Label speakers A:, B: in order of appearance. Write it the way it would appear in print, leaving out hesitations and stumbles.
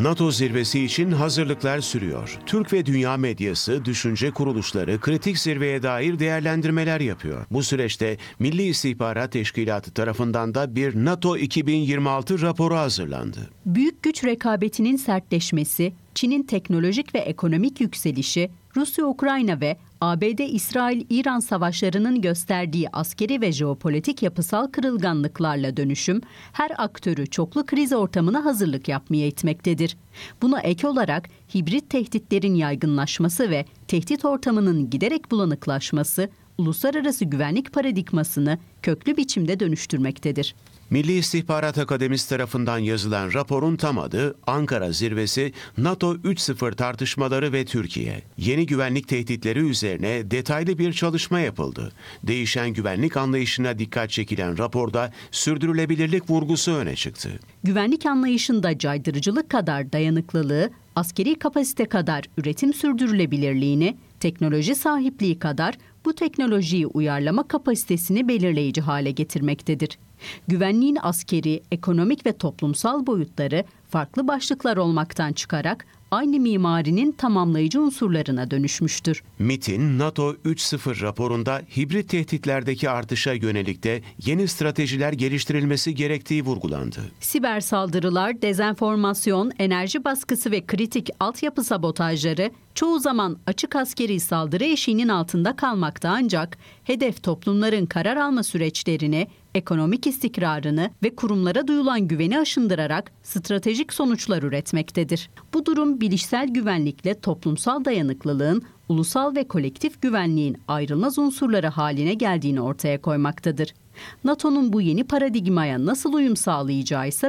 A: NATO zirvesi için hazırlıklar sürüyor. Türk ve dünya medyası, düşünce kuruluşları kritik zirveye dair değerlendirmeler yapıyor. Bu süreçte Milli İstihbarat Teşkilatı tarafından da bir NATO 2026 raporu hazırlandı.
B: Büyük güç rekabetinin sertleşmesi, Çin'in teknolojik ve ekonomik yükselişi, Rusya-Ukrayna ve ABD-İsrail-İran savaşlarının gösterdiği askeri ve jeopolitik yapısal kırılganlıklarla dönüşüm, her aktörü çoklu kriz ortamına hazırlık yapmaya itmektedir. Buna ek olarak hibrit tehditlerin yaygınlaşması ve tehdit ortamının giderek bulanıklaşması, uluslararası güvenlik paradigmasını köklü biçimde dönüştürmektedir.
A: Milli İstihbarat Akademisi tarafından yazılan raporun tam adı Ankara Zirvesi, NATO 3.0 tartışmaları ve Türkiye. Yeni güvenlik tehditleri üzerine detaylı bir çalışma yapıldı. Değişen güvenlik anlayışına dikkat çekilen raporda sürdürülebilirlik vurgusu öne çıktı.
B: Güvenlik anlayışında caydırıcılık kadar dayanıklılığı, askeri kapasite kadar üretim sürdürülebilirliğini, teknoloji sahipliği kadar bu teknolojiyi uyarlama kapasitesini belirleyici hale getirmektedir. Güvenliğin askeri, ekonomik ve toplumsal boyutları farklı başlıklar olmaktan çıkarak aynı mimarinin tamamlayıcı unsurlarına dönüşmüştür.
A: MİT'in NATO 3.0 raporunda hibrit tehditlerdeki artışa yönelik de yeni stratejiler geliştirilmesi gerektiği vurgulandı.
B: Siber saldırılar, dezenformasyon, enerji baskısı ve kritik altyapı sabotajları çoğu zaman açık askeri saldırı eşiğinin altında kalmakta, ancak hedef toplumların karar alma süreçlerini, ekonomik istikrarını ve kurumlara duyulan güveni aşındırarak stratejik sonuçlar üretmektedir. Bu durum bilişsel güvenlikle toplumsal dayanıklılığın, ulusal ve kolektif güvenliğin ayrılmaz unsurları haline geldiğini ortaya koymaktadır. NATO'nun bu yeni paradigmaya nasıl uyum sağlayacağı ise